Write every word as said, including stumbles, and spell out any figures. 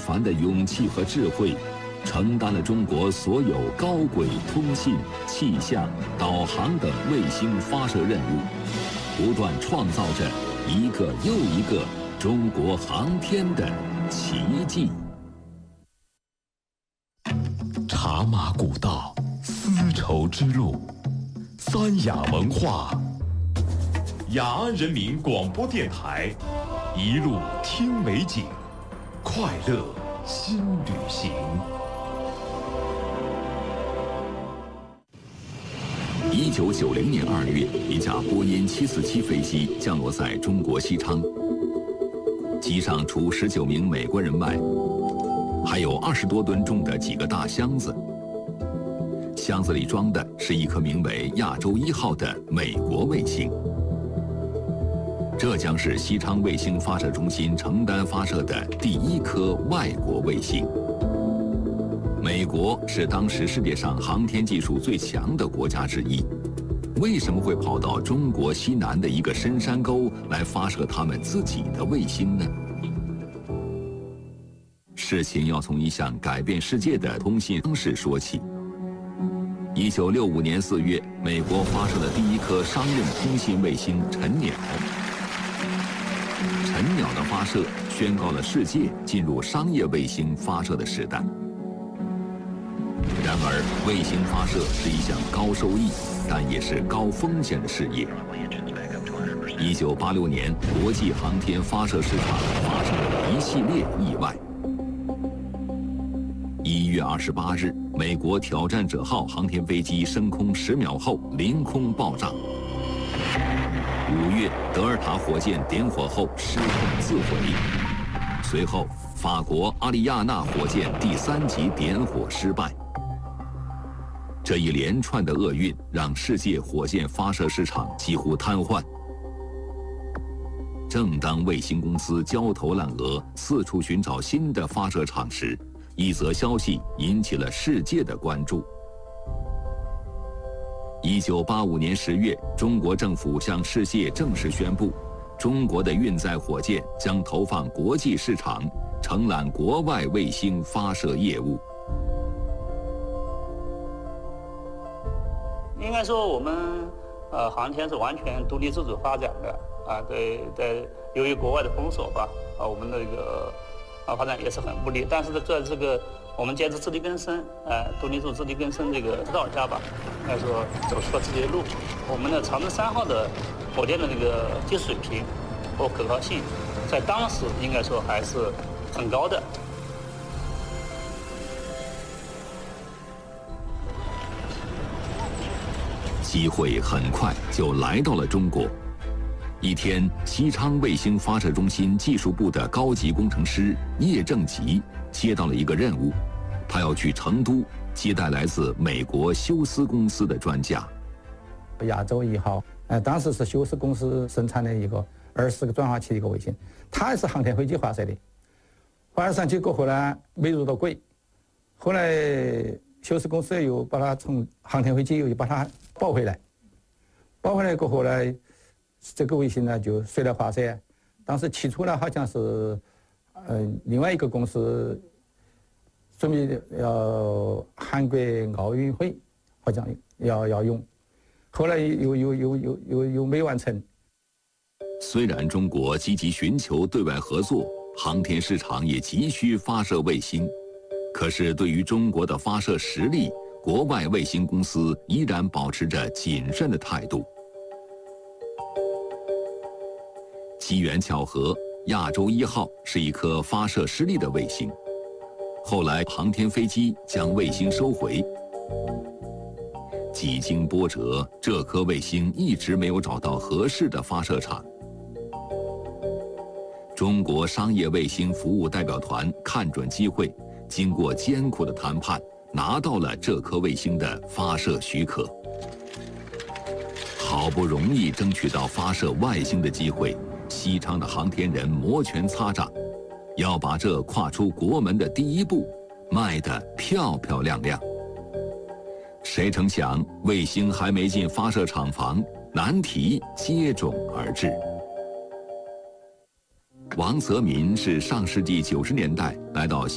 凡的勇气和智慧，承担了中国所有高轨通信、气象、导航等卫星发射任务，不断创造着一个又一个中国航天的奇迹。 茶马古道，丝绸之路，三雅文化。雅安人民广播电台，一路听美景，快乐新旅行。 一九九零年二月，一架波音七四七飞机降落在中国西昌，机上除十九名美国人外，还有二十多吨重的几个大箱子，箱子里装的是一颗名为亚洲一号的美国卫星。这将是西昌卫星发射中心承担发射的第一颗外国卫星。美国是当时世界上航天技术最强的国家之一，为什么会跑到中国西南的一个深山沟来发射他们自己的卫星呢？事情要从一项改变世界的通信方式说起。一九六五年四月，美国发射了第一颗商用通信卫星晨鸟。晨鸟的发射宣告了世界进入商业卫星发射的时代。然而，卫星发射是一项高收益，但也是高风险的事业。一九八六年，国际航天发射市场发生了一系列意外。一月二十八日，美国挑战者号航天飞机升空十秒后凌空爆炸。五月，德尔塔火箭点火后失控自毁。随后，法国阿里亚纳火箭第三级点火失败。这一连串的厄运让世界火箭发射市场几乎瘫痪。正当卫星公司焦头烂额，四处寻找新的发射场时，一则消息引起了世界的关注。一九八五年十月，中国政府向世界正式宣布，中国的运载火箭将投放国际市场，承揽国外卫星发射业务。 应该说，我们呃航天是完全独立自主发展的啊，对对，由于国外的封锁吧，啊，我们的这个啊发展也是很不利。但是在这个我们坚持自力更生，呃，独立自主、自力更生这个指导下吧，应该说走出了自己的路。我们的长征三号的火箭的这个技术水平和可靠性，在当时应该说还是很高的。 机会很快就来到了中国。一天，西昌卫星发射中心技术部的高级工程师叶正吉接到了一个任务，他要去成都接待来自美国休斯公司的专家。 亚洲一号，呃，当时是休斯公司生产的一个二十个转化器的一个卫星，它也是航天飞机发射的，发射上结果后来没入到轨，后来休斯公司又把它从航天飞机又把它抱回来，抱回来过后呢，这个卫星呢就随了发射。当时起初呢好像是，呃，另外一个公司准备要韩国奥运会，好像要要用，后来又又又又又又没完成。 虽然中国积极寻求对外合作，航天市场也急需发射卫星，可是对于中国的发射实力，国外卫星公司依然保持着谨慎的态度。机缘巧合，亚洲一号是一颗发射失利的卫星。后来航天飞机将卫星收回。几经波折，这颗卫星一直没有找到合适的发射场。中国商业卫星服务代表团看准机会，经过艰苦的谈判，拿到了这颗卫星的发射许可。好不容易争取到发射外星的机会，西昌的航天人摩拳擦掌，要把这跨出国门的第一步迈得漂漂亮亮。谁成想，卫星还没进发射厂房，难题接踵而至。王泽民是上世纪九十年代来到